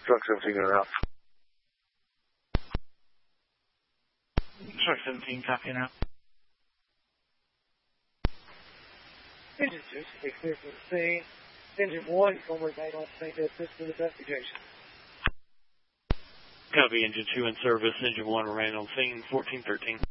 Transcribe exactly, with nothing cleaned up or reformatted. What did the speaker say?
Truck seventeen in route. Truck seventeen, copy now. Engine two, stay clear from the scene. Engine one, come with eight on Saint Assist for investigation. Copy, engine two in service, engine one remain on scene, fourteen thirteen.